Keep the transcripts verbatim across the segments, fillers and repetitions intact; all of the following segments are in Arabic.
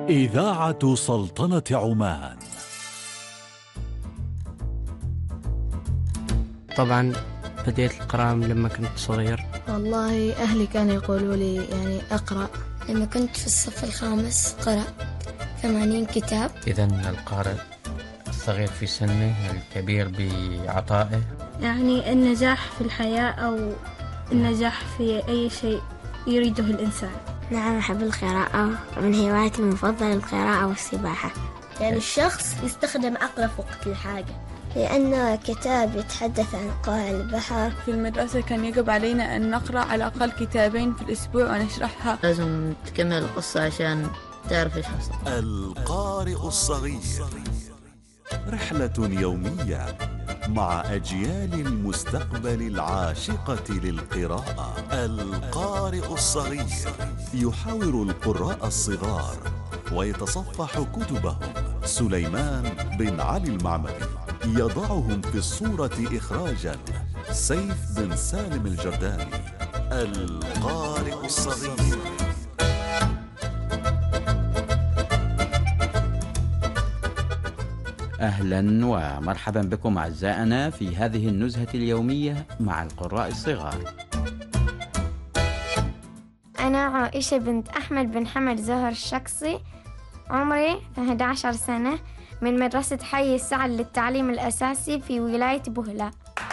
إذاعة سلطنة عمان. طبعا بديت القراءة من لما كنت صغير. والله أهلي كانوا يقولوا لي يعني أقرأ. لما كنت في الصف الخامس قرأت ثمانين كتاب. إذن القارئ الصغير في سنه الكبير بعطائه. يعني النجاح في الحياة أو النجاح في أي شيء يريده الإنسان. نعم، أحب القراءة، من هواياتي المفضلة القراءة والسباحة. يعني الشخص يستخدم عقله في وقت الحاجة، لأنه كتاب يتحدث عن قاع البحر. في المدرسة كان يجب علينا أن نقرأ على الأقل كتابين في الأسبوع ونشرحها. لازم تكمل القصة عشان تعرف إيش حصل. القارئ الصغير، رحلة يومية مع أجيال المستقبل العاشقة للقراءة. القارئ الصغير يحاور القراء الصغار ويتصفح كتبهم. سليمان بن علي المعمري يضعهم في الصورة إخراجا. سيف بن سالم الجرداني. القارئ الصغير. أهلا ومرحبا بكم أعزائنا في هذه النزهة اليومية مع القراء الصغار. أنا عائشة بنت أحمد بن حمد زهر الشخصي، عمري أحد عشر سنة، من مدرسة حي السعد للتعليم الأساسي في ولاية بوهلة.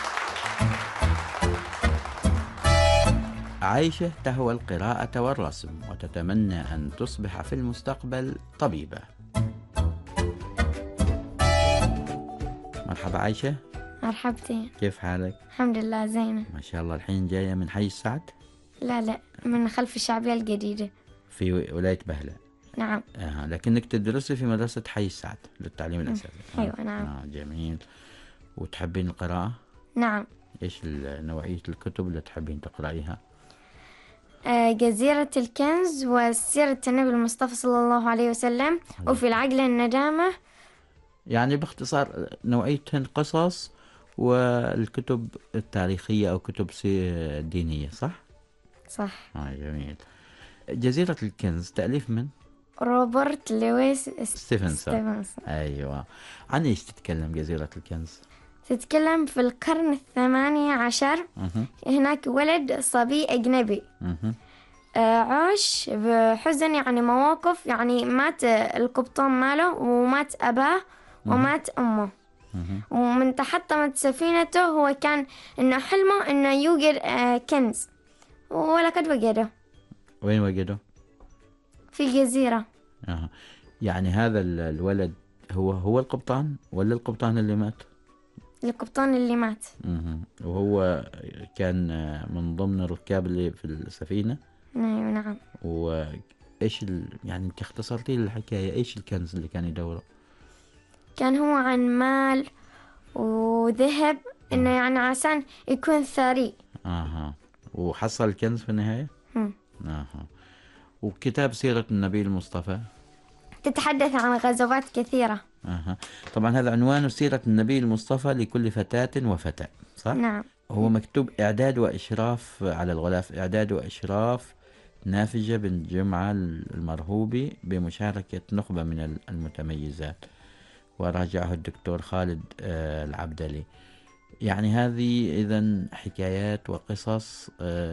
عائشة تهوى القراءة والرسم وتتمنى أن تصبح في المستقبل طبيبة. مرحبا عائشة. مرحبتين. كيف حالك؟ الحمد لله زينة ما شاء الله. الحين جاية من حي السعد؟ لا لا، من خلف الشعبية الجديدة في ولاية بهلة. نعم. آه. لكنك تدرسي في مدرسة حي السعد للتعليم الأساسي. آه. أيوة نعم. آه. جميل. وتحبين القراءة؟ نعم. إيش نوعية الكتب اللي تحبين تقرأيها؟ آه جزيرة الكنز وسيرة النبي المصطفى صلى الله عليه وسلم وفي العقل الندامة. يعني باختصار نوعيتهن قصص والكتب التاريخية أو كتب دينية، صح؟ صح. آه جميل. جزيرة الكنز تأليف من؟ روبرت لويس ستيفنسون. أيوة. عن إيش تتكلم جزيرة الكنز؟ تتكلم في القرن الثماني عشر. أه. هناك ولد صبي أجنبي. أه. آه عاش بحزن، يعني مواقف، يعني مات القبطان ماله ومات أباه ومات أمه. أه. ومن تحطمت سفينته. هو كان إنه حلمه إنه يوجد آه كنز، ولقد وجده. وين وجده؟ في جزيرة. أه. يعني هذا الولد هو هو القبطان ولا القبطان اللي مات؟ القبطان اللي مات. أه. وهو كان من ضمن الركاب اللي في السفينة؟ نعم نعم. وإيش ال... يعني أنت اختصرتي الحكاية، إيش الكنز اللي كان يدوره؟ كان هو عن مال وذهب، إنه يعني عشان يكون ثري. آها. وحصل الكنز في النهاية؟ هم. آها. وكتاب سيرة النبي المصطفى تتحدث عن غزوات كثيرة. آها. طبعا هذا عنوان سيرة النبي المصطفى لكل فتاة وفتى، صح؟ نعم. هو مكتوب إعداد وإشراف على الغلاف، إعداد وإشراف نافجة بن جمعة المرهوبي بمشاركة نخبة من المتميزات، وراجعه الدكتور خالد العبدلي. يعني هذه إذن حكايات وقصص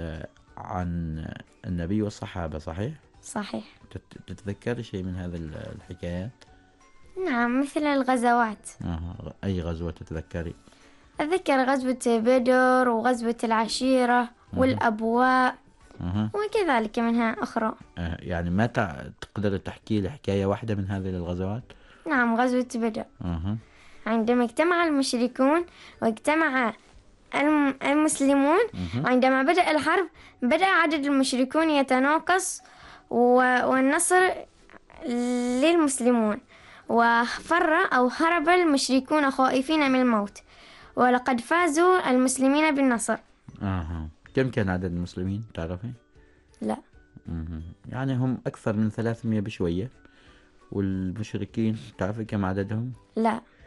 عن النبي والصحابة، صحيح؟ صحيح. تتذكر شيء من هذه الحكايات؟ نعم، مثل الغزوات. آه. أي غزوة تتذكري؟ أتذكر غزوة بدر وغزوة العشيرة أه. والأبواء أه. وكذلك منها أخرى. أه. يعني ما تقدر تحكي لي حكاية واحدة من هذه الغزوات؟ نعم، غزوة بدر. أه. عندما اجتمع المشركون واجتمع المسلمون. أه. عندما بدأ الحرب بدأ عدد المشركون يتناقص والنصر للمسلمون، وفر أو هرب المشركون خائفين من الموت، ولقد فازوا المسلمين بالنصر. آه. كم كان عدد المسلمين تعرفين؟ لا. أه. يعني هم أكثر من ثلاثمية بشوية، والمشركين تعرفي كم عددهم؟ لا.